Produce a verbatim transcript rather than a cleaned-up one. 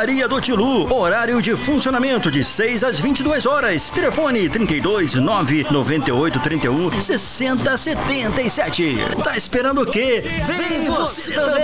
Pizzaria do Tilu. Horário de funcionamento de seis às vinte e duas horas. Telefone trinta e dois, nove nove oito, trinta e um, sessenta, setenta e sete. Tá esperando o quê? Vem você também!